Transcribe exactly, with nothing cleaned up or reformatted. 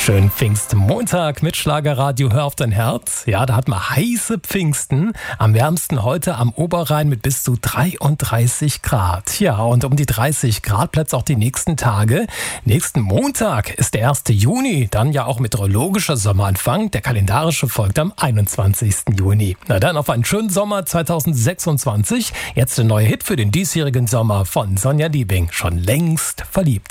Schönen Pfingstmontag mit Schlagerradio Hör auf dein Herz. Ja, da hat man heiße Pfingsten. Am wärmsten heute am Oberrhein mit bis zu dreiunddreißig Grad. Ja, und um die dreißig Grad bleibt es auch die nächsten Tage. Nächsten Montag ist der erste Juni, dann ja auch meteorologischer Sommeranfang. Der kalendarische folgt am einundzwanzigsten Juni. Na dann auf einen schönen Sommer zweitausendsechsundzwanzig. Jetzt der neue Hit für den diesjährigen Sommer von Sonja Liebing. Schon längst verliebt.